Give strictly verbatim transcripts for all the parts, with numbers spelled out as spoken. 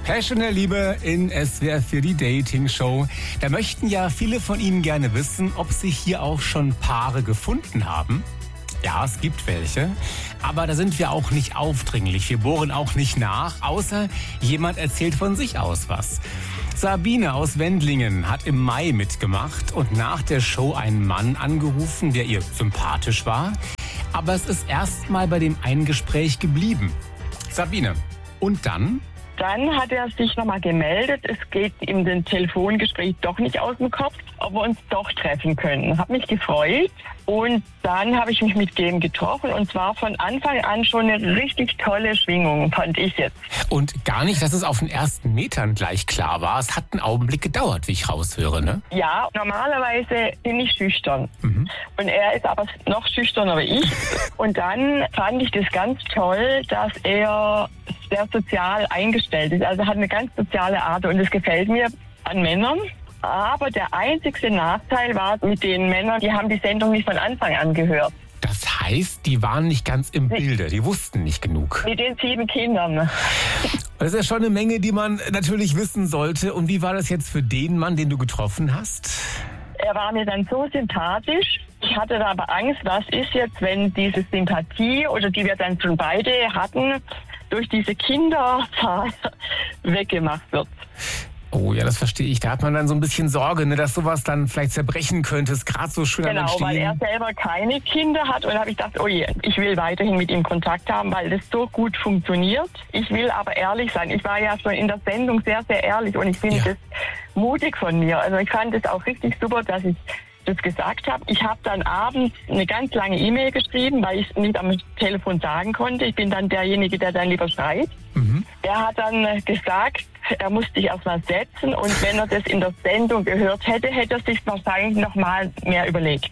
Pesch in der Liebe in S W R vier, die Dating-Show. Da möchten ja viele von Ihnen gerne wissen, ob sich hier auch schon Paare gefunden haben. Ja, es gibt welche. Aber da sind wir auch nicht aufdringlich. Wir bohren auch nicht nach, außer jemand erzählt von sich aus was. Sabine aus Wendlingen hat im Mai mitgemacht und nach der Show einen Mann angerufen, der ihr sympathisch war. Aber es ist erst mal bei dem einen Gespräch geblieben. Sabine, und dann? Dann hat er sich nochmal gemeldet. Es geht ihm den Telefongespräch doch nicht aus dem Kopf, ob wir uns doch treffen können. Hab mich gefreut und dann habe ich mich mit dem getroffen und zwar von Anfang an schon eine richtig tolle Schwingung, fand ich jetzt. Und gar nicht, dass es auf den ersten Metern gleich klar war. Es hat einen Augenblick gedauert, wie ich raushöre, ne? Ja, normalerweise bin ich schüchtern. Mhm. Und er ist aber noch schüchterner wie ich. Und dann fand ich das ganz toll, dass er sehr sozial eingestellt ist. Also hat eine ganz soziale Art und das gefällt mir an Männern. Aber der einzigste Nachteil war mit den Männern, die haben die Sendung nicht von Anfang an gehört. Das heißt, die waren nicht ganz im Bilde, die wussten nicht genug. Mit den sieben Kindern. Das ist ja schon eine Menge, die man natürlich wissen sollte. Und wie war das jetzt für den Mann, den du getroffen hast? Er war mir dann so sympathisch. Ich hatte da aber Angst, was ist jetzt, wenn diese Sympathie oder die wir dann schon beide hatten, durch diese Kinderzahl weggemacht wird. Oh ja, das verstehe ich. Da hat man dann so ein bisschen Sorge, ne, dass sowas dann vielleicht zerbrechen könnte. Ist gerade so schön am Entstehen. Genau, weil er selber keine Kinder hat. Und da habe ich gedacht, oh je, ich will weiterhin mit ihm Kontakt haben, weil das so gut funktioniert. Ich will aber ehrlich sein. Ich war ja schon in der Sendung sehr, sehr ehrlich und ich finde Ja. das mutig von mir. Also ich fand es auch richtig super, dass ich das gesagt habe. Ich habe dann abends eine ganz lange E-Mail geschrieben, weil ich es nicht am Telefon sagen konnte. Ich bin dann derjenige, der dann lieber schreibt. Mhm. Er hat dann gesagt, er musste sich erstmal setzen und wenn er das in der Sendung gehört hätte, hätte er sich wahrscheinlich noch mal mehr überlegt.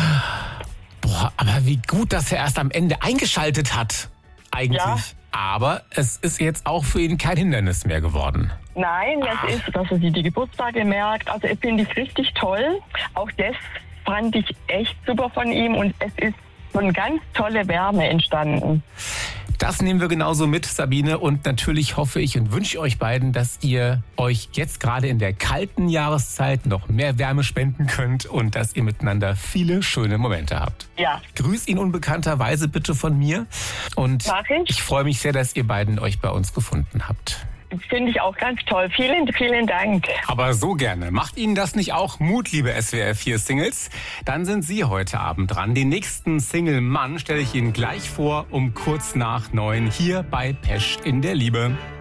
Boah, aber wie gut, dass er erst am Ende eingeschaltet hat, eigentlich. Ja. Aber es ist jetzt auch für ihn kein Hindernis mehr geworden. Nein, es ist, dass er sich die Geburtstage merkt. Also das finde ich richtig toll. Auch das fand ich echt super von ihm und es ist so eine ganz tolle Wärme entstanden. Das nehmen wir genauso mit, Sabine. Und natürlich hoffe ich und wünsche euch beiden, dass ihr euch jetzt gerade in der kalten Jahreszeit noch mehr Wärme spenden könnt und dass ihr miteinander viele schöne Momente habt. Ja. Grüß ihn unbekannterweise bitte von mir. Und Mach ich. ich freue mich sehr, dass ihr beiden euch bei uns gefunden habt. Finde ich auch ganz toll. Vielen, vielen Dank. Aber so gerne. Macht Ihnen das nicht auch Mut, liebe S W R vier Singles? Dann sind Sie heute Abend dran. Den nächsten Single-Mann stelle ich Ihnen gleich vor um kurz nach neun hier bei Pesch in der Liebe.